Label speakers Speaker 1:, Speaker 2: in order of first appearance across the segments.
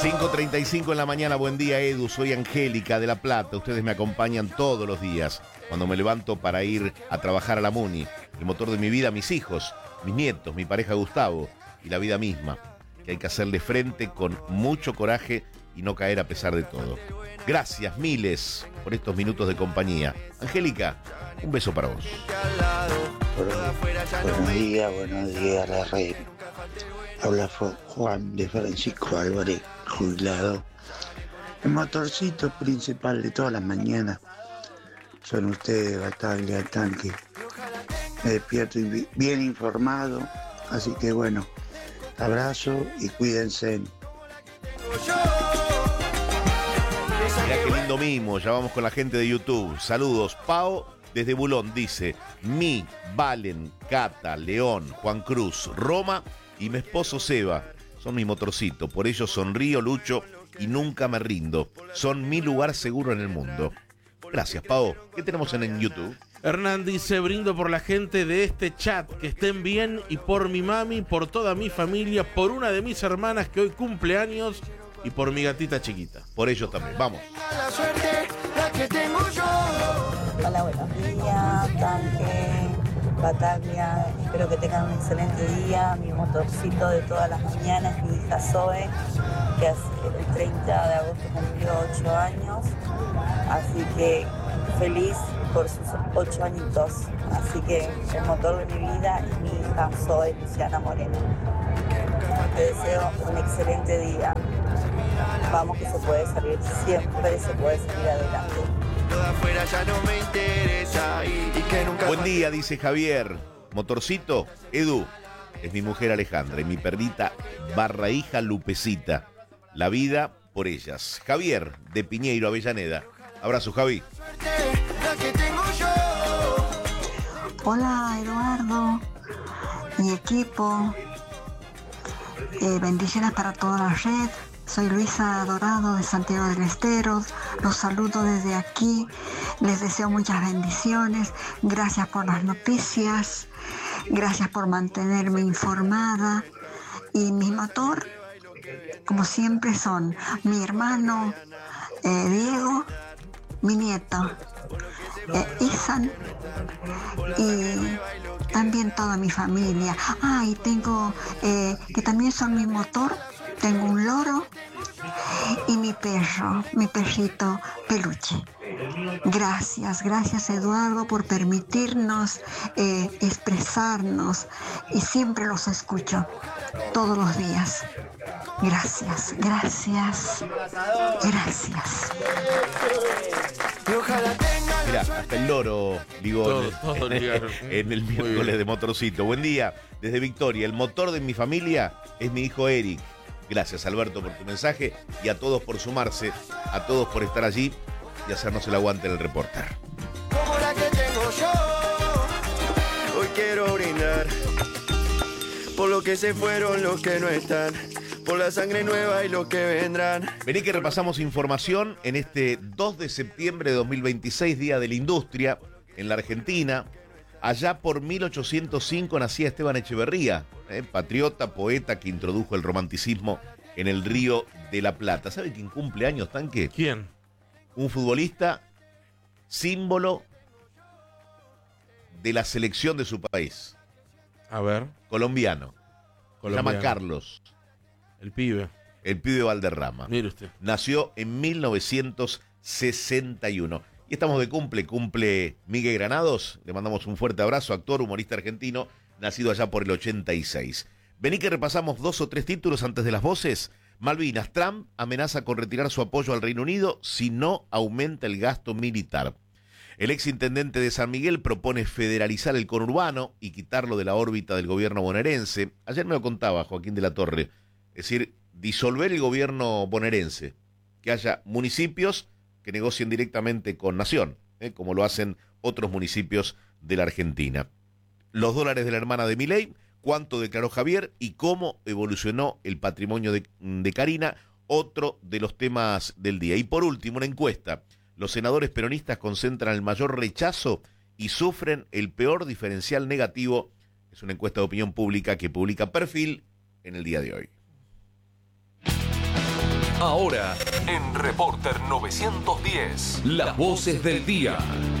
Speaker 1: 5:35 en la mañana, buen día Edu, soy Angélica de La Plata, ustedes me acompañan todos los días cuando me levanto para ir a trabajar a la Muni, el motor de mi vida, mis hijos, mis nietos, mi pareja Gustavo y la vida misma, que hay que hacerle frente con mucho coraje y no caer a pesar de todo. Gracias miles por estos minutos de compañía. Angélica, un beso para vos.
Speaker 2: Buenos días, la red. Habla Juan de Francisco Álvarez, jubilado. El motorcito principal de todas las mañanas son ustedes, Bataglia, Tanque. Me despierto bien informado, así que bueno, abrazo y cuídense.
Speaker 1: Mirá qué lindo mimo, ya vamos con la gente de YouTube. Saludos, Pau desde Bulón dice: Mi, Valen, Cata, León, Juan Cruz, Roma y mi esposo Seba son mi motorcito, por ello sonrío, lucho y nunca me rindo. Son mi lugar seguro en el mundo. Gracias, Pau. ¿Qué tenemos en YouTube?
Speaker 3: Hernán dice: brindo por la gente de este chat, que estén bien, y por mi mami, por toda mi familia, por una de mis hermanas que hoy cumple años y por mi gatita chiquita.
Speaker 1: Por ellos también. Vamos.
Speaker 4: La suerte, la que tengo yo.
Speaker 5: Hola, buenos días, Tanque, Bataglia. Espero que tengan un excelente día. Mi motorcito de todas las mañanas, mi hija Zoe, que el 30 de agosto cumplió 8 años. Así que feliz por sus 8 añitos. Así que el motor de mi vida es mi hija Zoe Luciana Moreno. Te deseo un excelente día. Vamos, que se puede salir, siempre se puede salir adelante.
Speaker 4: Lo de afuera ya no me interesa y que nunca.
Speaker 1: Buen día, dice Javier. Motorcito, Edu, es mi mujer Alejandra y mi perrita barra hija Lupecita. La vida por ellas. Javier, de Piñeiro, Avellaneda. Abrazo, Javi.
Speaker 4: La que tengo yo.
Speaker 6: Hola, Eduardo, mi equipo. Bendiciones para toda la red. Soy Luisa Dorado de Santiago del Estero. Los saludo desde aquí. Les deseo muchas bendiciones. Gracias por las noticias. Gracias por mantenerme informada. Y mi motor, como siempre, son mi hermano Diego, mi nieto Isan y también toda mi familia. Y tengo que también son mi motor. Tengo un loro y mi perrito Peluche. Gracias Eduardo por permitirnos expresarnos y siempre los escucho todos los días. Gracias.
Speaker 1: Mirá, hasta el loro ligó
Speaker 3: Todo ligaron.
Speaker 1: en el miércoles de motorcito. Buen día, desde Victoria. El motor de mi familia es mi hijo Eric. Gracias, Alberto, por tu mensaje y a todos por sumarse, a todos por estar allí y hacernos el aguante en el reporter.
Speaker 4: Como la que tengo yo. Hoy quiero brindar por lo que se fueron, los que no están, por la sangre nueva y los que vendrán.
Speaker 1: Vení que repasamos información en este 2 de septiembre de 2026, Día de la Industria, en la Argentina. Allá por 1805 nacía Esteban Echeverría, patriota, poeta que introdujo el romanticismo en el Río de la Plata. ¿Sabe quién cumple años, Tanque?
Speaker 3: ¿Quién?
Speaker 1: Un futbolista símbolo de la selección de su país.
Speaker 3: A ver.
Speaker 1: Colombiano. Se llama Carlos.
Speaker 3: El pibe.
Speaker 1: El pibe Valderrama.
Speaker 3: Mire usted.
Speaker 1: Nació en 1961. Y estamos de cumple Miguel Granados. Le mandamos un fuerte abrazo, actor, humorista argentino, nacido allá por el 86. Vení que repasamos 2 o 3 títulos antes de las voces. Malvinas, Trump amenaza con retirar su apoyo al Reino Unido si no aumenta el gasto militar. El exintendente de San Miguel propone federalizar el conurbano y quitarlo de la órbita del gobierno bonaerense. Ayer me lo contaba Joaquín de la Torre. Es decir, disolver el gobierno bonaerense. Que haya municipios que negocien directamente con Nación, como lo hacen otros municipios de la Argentina. Los dólares de la hermana de Milei, cuánto declaró Javier y cómo evolucionó el patrimonio de Karina, otro de los temas del día. Y por último, una encuesta. Los senadores peronistas concentran el mayor rechazo y sufren el peor diferencial negativo. Es una encuesta de opinión pública que publica Perfil en el día de hoy.
Speaker 7: Ahora, en Reporter 910, las voces del día.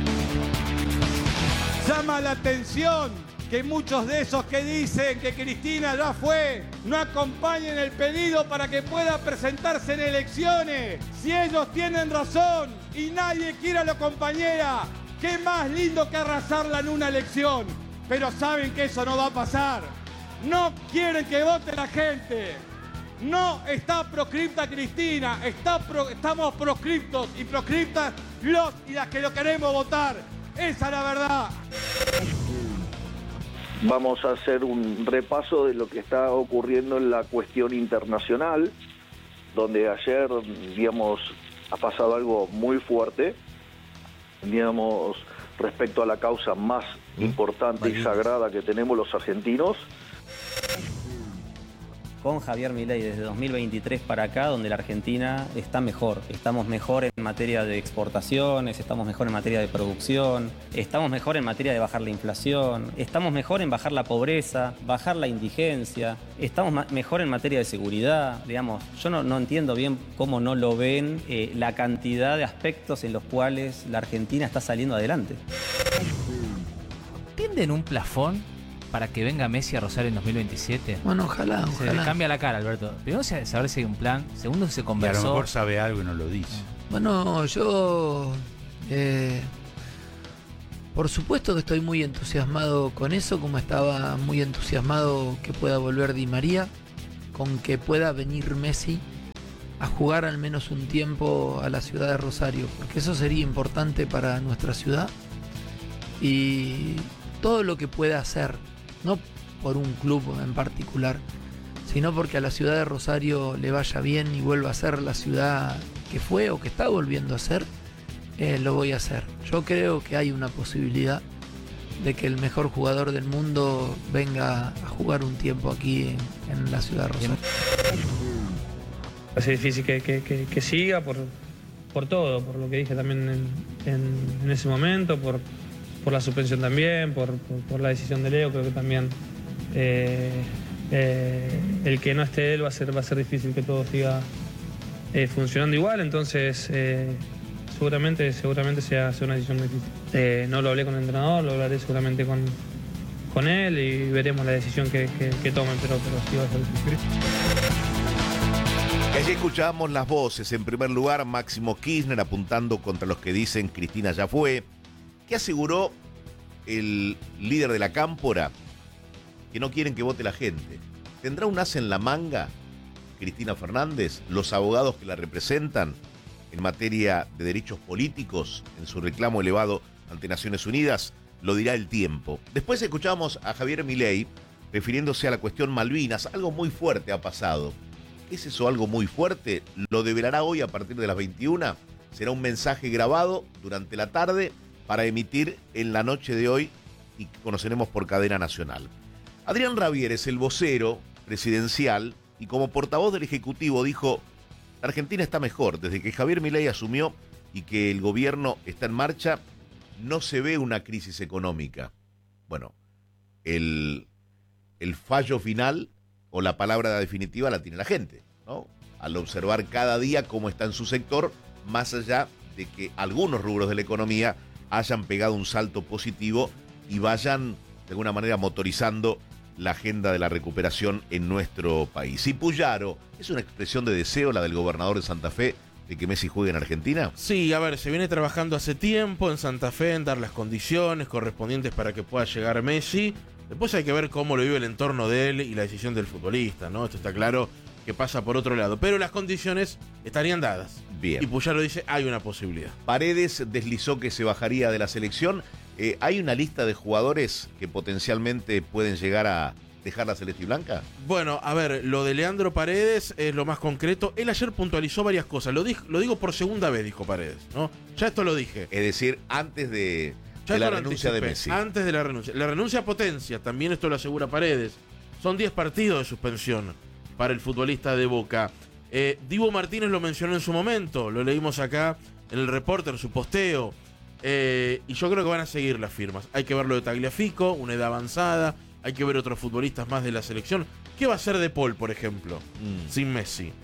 Speaker 8: Llama la atención que muchos de esos que dicen que Cristina ya fue, no acompañen el pedido para que pueda presentarse en elecciones. Si ellos tienen razón y nadie quiere a la compañera, qué más lindo que arrasarla en una elección. Pero saben que eso no va a pasar. No quieren que vote la gente. No está proscripta Cristina, estamos proscriptos y proscriptas los y las que lo queremos votar. Esa es la verdad.
Speaker 9: Vamos a hacer un repaso de lo que está ocurriendo en la cuestión internacional, donde ayer, digamos, ha pasado algo muy fuerte, digamos, respecto a la causa más importante y sagrada que tenemos los argentinos.
Speaker 10: Con Javier Milei desde 2023 para acá, donde la Argentina está mejor. Estamos mejor en materia de exportaciones, estamos mejor en materia de producción, estamos mejor en materia de bajar la inflación, estamos mejor en bajar la pobreza, bajar la indigencia, estamos mejor en materia de seguridad. Digamos, yo no entiendo bien cómo no lo ven la cantidad de aspectos en los cuales la Argentina está saliendo adelante.
Speaker 11: ¿Tienden un plafón para que venga Messi a Rosario en 2027?
Speaker 12: Bueno, ojalá.
Speaker 11: Se le cambia la cara, Alberto. Primero, saber si hay un plan. Segundo, se conversó.
Speaker 13: Y a lo mejor sabe algo y no lo dice.
Speaker 12: Bueno, yo... por supuesto que estoy muy entusiasmado con eso, como estaba muy entusiasmado que pueda volver Di María, con que pueda venir Messi a jugar al menos un tiempo a la ciudad de Rosario, porque eso sería importante para nuestra ciudad. Y todo lo que pueda hacer, no por un club en particular, sino porque a la ciudad de Rosario le vaya bien y vuelva a ser la ciudad que fue o que está volviendo a ser, lo voy a hacer. Yo creo que hay una posibilidad de que el mejor jugador del mundo venga a jugar un tiempo aquí en la ciudad de Rosario.
Speaker 14: Va a ser difícil que siga por todo, por lo que dije también en ese momento, por la suspensión también, por la decisión de Leo. Creo que también el que no esté él va a ser difícil que todo siga funcionando igual. Entonces seguramente sea una decisión difícil. No lo hablé con el entrenador, lo hablaré seguramente con él y veremos la decisión que tomen, pero sí va a ser difícil.
Speaker 1: Allí escuchábamos las voces. En primer lugar, Máximo Kirchner apuntando contra los que dicen Cristina ya fue. ¿Qué aseguró el líder de la Cámpora? Que no quieren que vote la gente. ¿Tendrá un as en la manga Cristina Fernández? ¿Los abogados que la representan en materia de derechos políticos en su reclamo elevado ante Naciones Unidas? Lo dirá el tiempo. Después escuchamos a Javier Milei refiriéndose a la cuestión Malvinas. Algo muy fuerte ha pasado. ¿Qué es eso algo muy fuerte? Lo develará hoy a partir de las 21. Será un mensaje grabado durante la tarde para emitir en la noche de hoy y que conoceremos por cadena nacional. Adrián Rabier es el vocero presidencial y como portavoz del Ejecutivo dijo: la Argentina está mejor. Desde que Javier Milei asumió y que el gobierno está en marcha, no se ve una crisis económica. Bueno, el fallo final o la palabra definitiva la tiene la gente, ¿no? Al observar cada día cómo está en su sector, más allá de que algunos rubros de la economía hayan pegado un salto positivo y vayan de alguna manera motorizando la agenda de la recuperación en nuestro país. ¿Y Puyaro es una expresión de deseo, la del gobernador de Santa Fe, de que Messi juegue en Argentina?
Speaker 3: Sí, a ver, se viene trabajando hace tiempo en Santa Fe en dar las condiciones correspondientes para que pueda llegar Messi. Después hay que ver cómo lo vive el entorno de él y la decisión del futbolista, ¿no? Esto está claro que pasa por otro lado, pero las condiciones estarían dadas.
Speaker 1: Bien.
Speaker 3: Y Puyaro dice, hay una posibilidad.
Speaker 1: Paredes deslizó que se bajaría de la selección. ¿Hay una lista de jugadores que potencialmente pueden llegar a dejar la celestiblanca?
Speaker 3: Bueno, a ver, lo de Leandro Paredes es lo más concreto. Él ayer puntualizó varias cosas. Lo digo por segunda vez, dijo Paredes, ¿no? Ya esto lo dije.
Speaker 1: Es decir, antes de la renuncia de Messi.
Speaker 3: Antes de la renuncia. La renuncia potencia, también esto lo asegura Paredes. Son 10 partidos de suspensión para el futbolista de Boca. Dibu Martínez lo mencionó en su momento, lo leímos acá en el Reporter, su posteo. Y yo creo que van a seguir las firmas. Hay que ver lo de Tagliafico, una edad avanzada. Hay que ver otros futbolistas más de la selección. ¿Qué va a hacer De Paul, por ejemplo, sin Messi?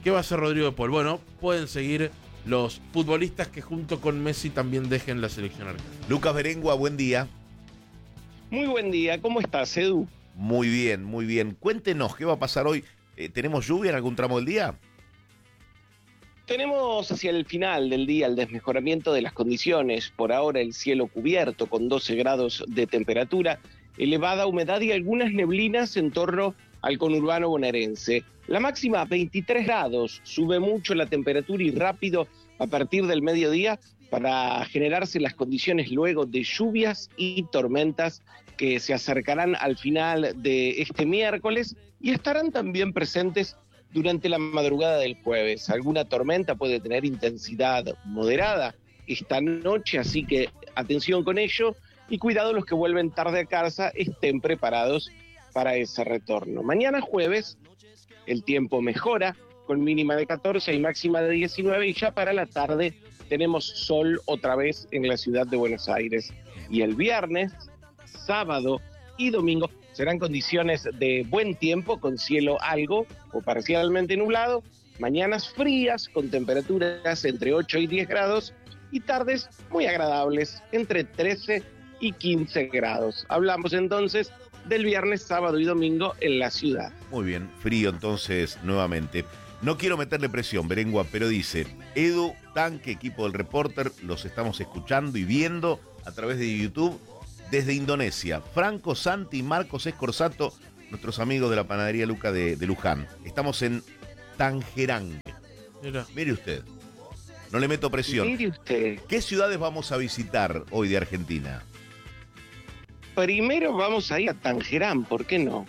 Speaker 3: ¿Qué va a hacer Rodrigo de Paul? Bueno, pueden seguir los futbolistas que junto con Messi también dejen la selección argentina.
Speaker 1: Lucas Berengua, buen día.
Speaker 15: Muy buen día, ¿cómo estás, Edu?
Speaker 1: Muy bien, muy bien. Cuéntenos, ¿qué va a pasar hoy? ¿Tenemos lluvia en algún tramo del día?
Speaker 15: Tenemos hacia el final del día el desmejoramiento de las condiciones. Por ahora el cielo cubierto con 12 grados de temperatura, elevada humedad y algunas neblinas en torno al conurbano bonaerense. La máxima 23 grados, sube mucho la temperatura y rápido a partir del mediodía para generarse las condiciones luego de lluvias y tormentas que se acercarán al final de este miércoles y estarán también presentes durante la madrugada del jueves. Alguna tormenta puede tener intensidad moderada esta noche, así que atención con ello y cuidado los que vuelven tarde a casa, estén preparados para ese retorno. Mañana jueves el tiempo mejora con mínima de 14 y máxima de 19 y ya para la tarde tenemos sol otra vez en la ciudad de Buenos Aires. Y el viernes, sábado y domingo serán condiciones de buen tiempo con cielo algo o parcialmente nublado, mañanas frías con temperaturas entre 8 y 10 grados y tardes muy agradables entre 13 y 15 grados. Hablamos entonces del viernes, sábado y domingo en la ciudad.
Speaker 1: Muy bien, frío entonces nuevamente. No quiero meterle presión, Berengua, pero dice, Edu, Tanque, equipo del Reporter, los estamos escuchando y viendo a través de YouTube desde Indonesia. Franco, Santi y Marcos Escorzato, nuestros amigos de la panadería Luca de Luján. Estamos en Tangerang. Mire usted, no le meto presión.
Speaker 15: Mire usted.
Speaker 1: ¿Qué ciudades vamos a visitar hoy de Argentina?
Speaker 15: Primero vamos a ir a Tangerang, ¿por qué no?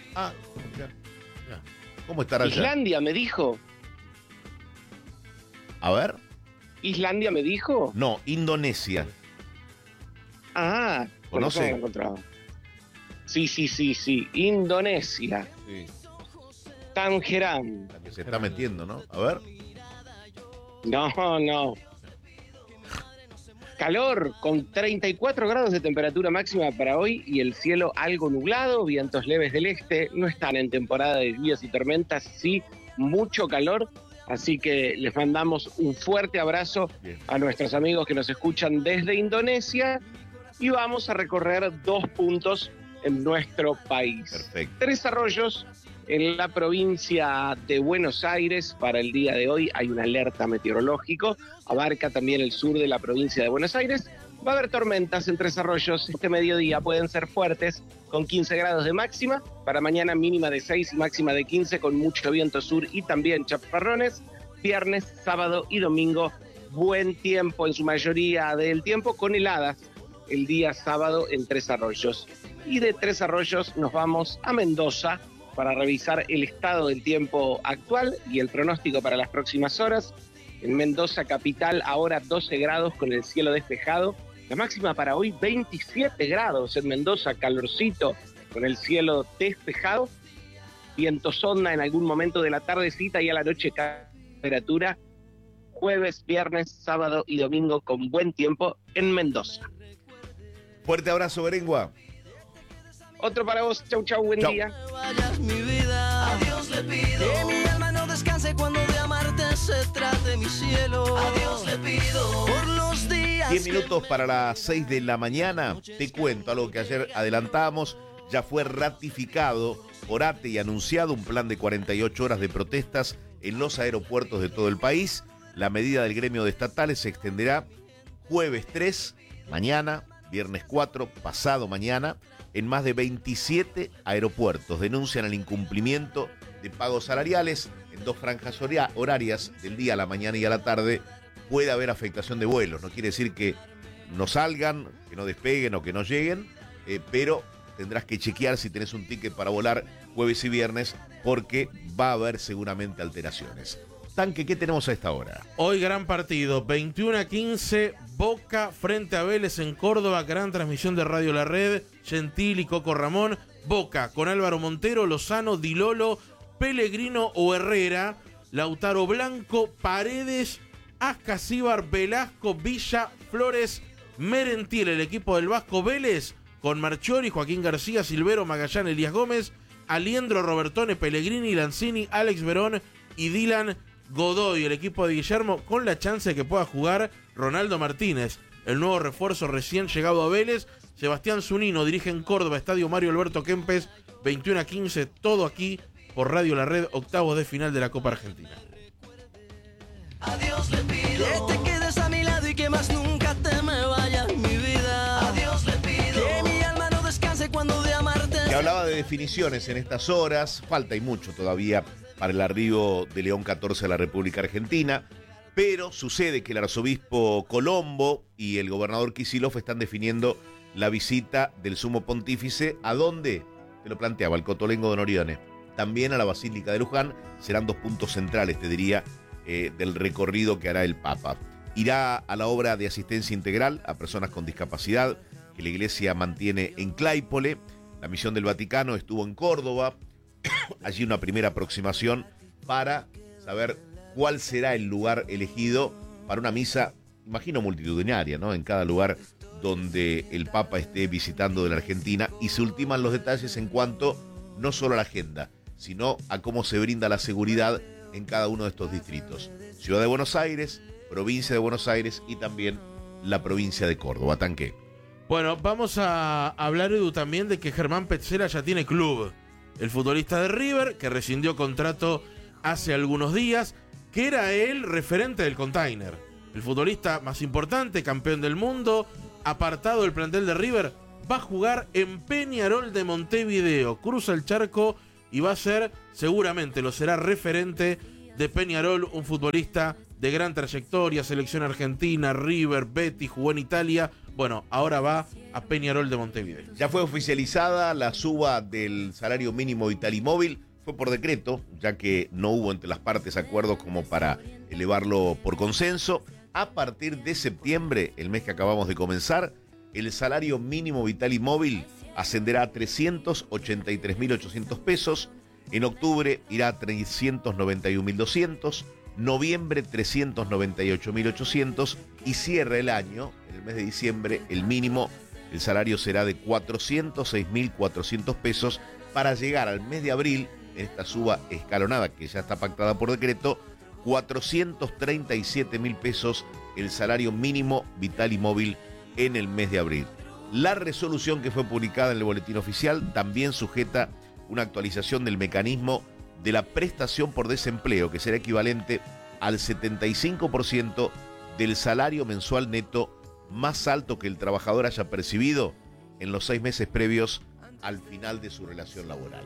Speaker 1: ¿Cómo estará allá?
Speaker 15: Islandia me dijo.
Speaker 1: A ver.
Speaker 15: ¿Islandia me dijo?
Speaker 1: No, Indonesia.
Speaker 15: Ah,
Speaker 1: ¿conoce?
Speaker 15: Sí. Indonesia.
Speaker 1: Sí.
Speaker 15: Tangerang.
Speaker 1: La que se está metiendo, ¿no? A ver.
Speaker 15: No. Calor, con 34 grados de temperatura máxima para hoy y el cielo algo nublado, vientos leves del este, no están en temporada de lluvias y tormentas, sí, mucho calor, así que les mandamos un fuerte abrazo a nuestros amigos que nos escuchan desde Indonesia y vamos a recorrer 2 puntos en nuestro país.
Speaker 1: Perfecto.
Speaker 15: 3 arroyos en la provincia de Buenos Aires. Para el día de hoy hay una alerta meteorológico, abarca también el sur de la provincia de Buenos Aires. Va a haber tormentas en 3 arroyos este mediodía, pueden ser fuertes, con 15 grados de máxima. Para mañana mínima de 6 y máxima de 15, con mucho viento sur y también chaparrones. Viernes, sábado y domingo, buen tiempo en su mayoría del tiempo, con heladas el día sábado en 3 arroyos. Y de 3 arroyos nos vamos a Mendoza para revisar el estado del tiempo actual y el pronóstico para las próximas horas. En Mendoza capital ahora 12 grados con el cielo despejado. La máxima para hoy 27 grados en Mendoza, calorcito con el cielo despejado. Viento sonda en algún momento de la tardecita y a la noche temperatura. Jueves, viernes, sábado y domingo con buen tiempo en Mendoza.
Speaker 1: Fuerte abrazo, Berengua.
Speaker 15: Otro para vos, chau, buen día.
Speaker 16: Mi vida, a Dios le pido que mi alma no descanse cuando de amarte se trate mi cielo. A Dios le pido por los días.
Speaker 1: 10 minutos para las 6 de la mañana. Te cuento algo que ayer adelantábamos. Ya fue ratificado por ATE y anunciado un plan de 48 horas de protestas en los aeropuertos de todo el país. La medida del gremio de estatales se extenderá jueves 3, mañana, viernes 4, pasado mañana, en más de 27 aeropuertos. Denuncian el incumplimiento de pagos salariales en 2 franjas horarias del día, a la mañana y a la tarde. Puede haber afectación de vuelos, no quiere decir que no salgan, que no despeguen o que no lleguen, pero tendrás que chequear si tenés un ticket para volar jueves y viernes, porque va a haber seguramente alteraciones. Tanque, ¿qué tenemos a esta hora?
Speaker 3: Hoy gran partido, 21-15, Boca frente a Vélez en Córdoba, gran transmisión de Radio La Red, Gentil y Coco Ramón. Boca con Álvaro Montero, Lozano, Di Lolo, Pellegrino o Herrera, Lautaro Blanco, Paredes, Ascasíbar, Velasco, Villa, Flores, Merentiel, el equipo del Vasco Vélez, con Marchiori, Joaquín García, Silvero, Magallán, Elías Gómez, Aliendro, Robertone, Pellegrini, Lanzini, Alex Verón y Dylan Godoy, el equipo de Guillermo, con la chance de que pueda jugar Ronaldo Martínez, el nuevo refuerzo recién llegado a Vélez. Sebastián Zunino dirige en Córdoba, Estadio Mario Alberto Kempes, 21-15, todo aquí por Radio La Red, octavos de final de la Copa Argentina.
Speaker 16: A Dios le pido que te quedes a mi lado y que más nunca te me vayas, mi vida. A Dios le pido que mi alma no descanse cuando de amarte.
Speaker 1: Que hablaba de definiciones en estas horas, falta y mucho todavía para el arribo de León XIV a la República Argentina, pero sucede que el arzobispo Colombo y el gobernador Kicillof están definiendo la visita del sumo pontífice. ¿A dónde? Te lo planteaba, al Cotolengo de Norione. También a la Basílica de Luján. Serán dos puntos centrales, te diría, del recorrido que hará el Papa. Irá a la obra de asistencia integral a personas con discapacidad que la Iglesia mantiene en Claypole. La misión del Vaticano estuvo en Córdoba. Allí una primera aproximación para saber cuál será el lugar elegido para una misa, imagino, multitudinaria, ¿no? En cada lugar donde el Papa esté visitando de la Argentina, y se ultiman los detalles en cuanto no solo a la agenda, sino a cómo se brinda la seguridad en cada uno de estos distritos. Ciudad de Buenos Aires, provincia de Buenos Aires y también la provincia de Córdoba. Tanque.
Speaker 3: Bueno, vamos a hablar, Edu, también de que Germán Petzela ya tiene club. El futbolista de River, que rescindió contrato hace algunos días, que era el referente del Container. El futbolista más importante, campeón del mundo, apartado del plantel de River, va a jugar en Peñarol de Montevideo. Cruza el charco y va a ser, seguramente lo será, referente de Peñarol, un futbolista de gran trayectoria, selección argentina, River, Betis, jugó en Italia. Bueno, ahora va a Peñarol de Montevideo.
Speaker 1: Ya fue oficializada la suba del salario mínimo vital y móvil. Fue por decreto, ya que no hubo entre las partes acuerdos como para elevarlo por consenso. A partir de septiembre, el mes que acabamos de comenzar, el salario mínimo vital y móvil ascenderá a 383.800 pesos. En octubre irá a 391.200. Noviembre 398.800 y cierra el año, en el mes de diciembre, el mínimo, el salario será de 406.400 pesos para llegar al mes de abril, en esta suba escalonada que ya está pactada por decreto, 437.000 pesos el salario mínimo vital y móvil en el mes de abril. La resolución que fue publicada en el boletín oficial también sujeta una actualización del mecanismo de la prestación por desempleo, que será equivalente al 75% del salario mensual neto más alto que el trabajador haya percibido en los 6 meses previos al final de su relación laboral.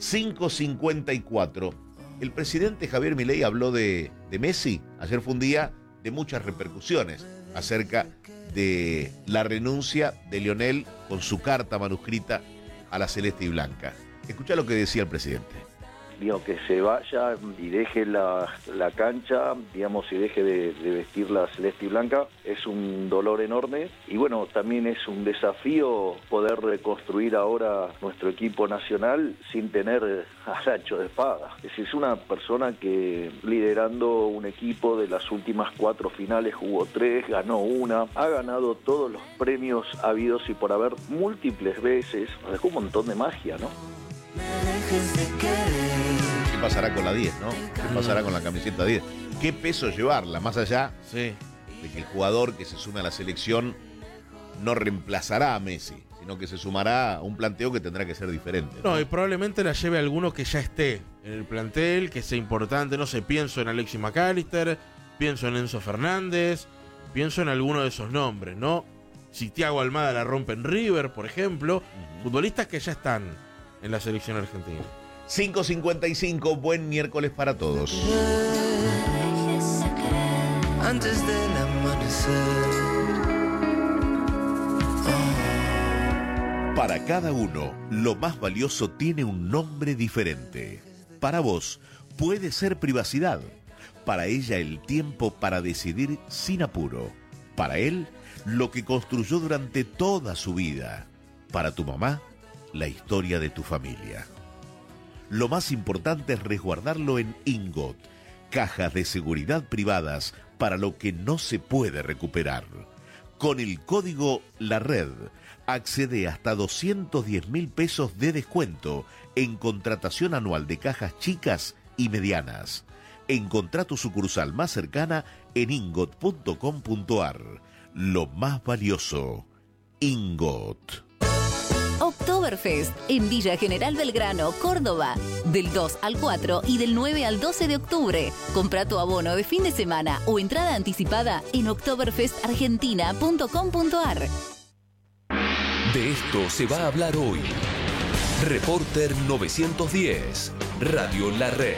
Speaker 1: 5:54. El presidente Javier Milei habló de Messi. Ayer fue un día de muchas repercusiones acerca de la renuncia de Lionel con su carta manuscrita a la Celeste y Blanca. Escuchá lo que decía el presidente.
Speaker 9: Digo, que se vaya y deje la cancha, digamos, y deje de vestir la celeste y blanca, es un dolor enorme. Y bueno, también es un desafío poder reconstruir ahora nuestro equipo nacional sin tener al ancho de espada. Es decir, es una persona que liderando un equipo de las últimas 4 finales jugó 3, ganó 1, ha ganado todos los premios habidos y por haber múltiples veces. Dejó un montón de magia, ¿no?
Speaker 1: ¿Qué pasará con la 10, no? ¿Qué pasará con la camiseta 10? ¿Qué peso llevarla? Más allá de que el jugador que se sume a la selección no reemplazará a Messi, sino que se sumará a un planteo que tendrá que ser diferente.
Speaker 3: No, y probablemente la lleve alguno que ya esté en el plantel, que sea importante. No sé, pienso en Alexis McAllister, pienso en Enzo Fernández, pienso en alguno de esos nombres, ¿no? Si Thiago Almada la rompe en River, por ejemplo, futbolistas que ya están en la selección argentina.
Speaker 1: 5:55, buen miércoles para todos.
Speaker 16: Antes del amanecer.
Speaker 1: Para cada uno, lo más valioso tiene un nombre diferente. Para vos, puede ser privacidad. Para ella, el tiempo para decidir sin apuro. Para él, lo que construyó durante toda su vida. Para tu mamá, la historia de tu familia. Lo más importante es resguardarlo en Ingot, cajas de seguridad privadas para lo que no se puede recuperar. Con el código La Red, accede hasta 210.000 pesos de descuento en contratación anual de cajas chicas y medianas. Encontrá tu sucursal más cercana en ingot.com.ar. Lo más valioso, Ingot.
Speaker 17: Oktoberfest en Villa General Belgrano, Córdoba. Del 2 al 4 y del 9 al 12 de octubre. Compra tu abono de fin de semana o entrada anticipada en oktoberfestargentina.com.ar.
Speaker 7: De esto se va a hablar hoy. Reporter 910, Radio La Red.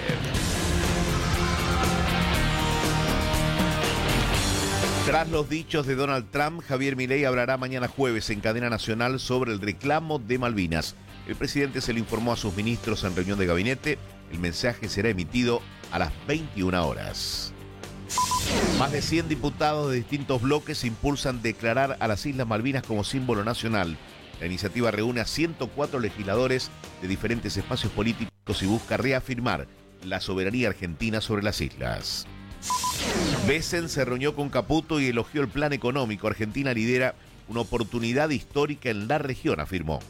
Speaker 1: Tras los dichos de Donald Trump, Javier Milei hablará mañana jueves en cadena nacional sobre el reclamo de Malvinas. El presidente se lo informó a sus ministros en reunión de gabinete. El mensaje será emitido a las 21 horas. Más de 100 diputados de distintos bloques impulsan declarar a las Islas Malvinas como símbolo nacional. La iniciativa reúne a 104 legisladores de diferentes espacios políticos y busca reafirmar la soberanía argentina sobre las islas. Besen se reunió con Caputo y elogió el plan económico. Argentina lidera una oportunidad histórica en la región, afirmó.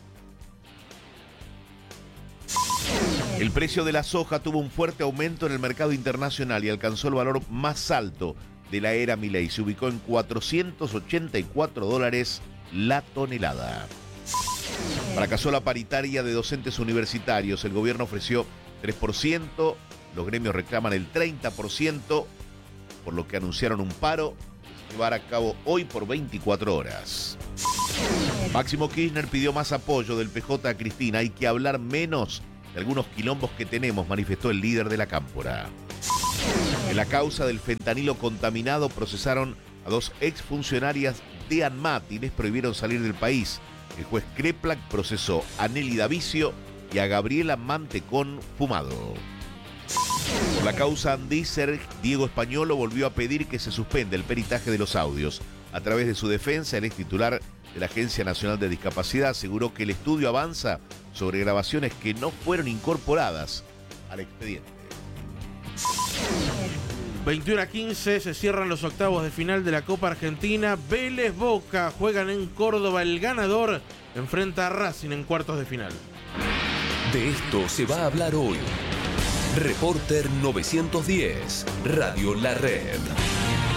Speaker 1: El precio de la soja tuvo un fuerte aumento en el mercado internacional y alcanzó el valor más alto de la era Milei. Se ubicó en $484 la tonelada. Fracasó la paritaria de docentes universitarios. El gobierno ofreció 3%, los gremios reclaman el 30%, por lo que anunciaron un paro que se llevará a cabo hoy por 24 horas. Máximo Kirchner pidió más apoyo del PJ a Cristina. Hay que hablar menos de algunos quilombos que tenemos, manifestó el líder de la Cámpora. En la causa del fentanilo contaminado procesaron a 2 exfuncionarias de ANMAT y les prohibieron salir del país. El juez Kreplak procesó a Nelly Davicio y a Gabriela Mantecón Fumado. Por la causa Andícer, Diego Españolo volvió a pedir que se suspenda el peritaje de los audios. A través de su defensa, el ex titular de la Agencia Nacional de Discapacidad aseguró que el estudio avanza sobre grabaciones que no fueron incorporadas al expediente.
Speaker 3: 21-15 se cierran los octavos de final de la Copa Argentina. Vélez Boca juegan en Córdoba. El ganador enfrenta a Racing en cuartos de final.
Speaker 7: De esto se va a hablar hoy. Reporter 910, Radio La Red.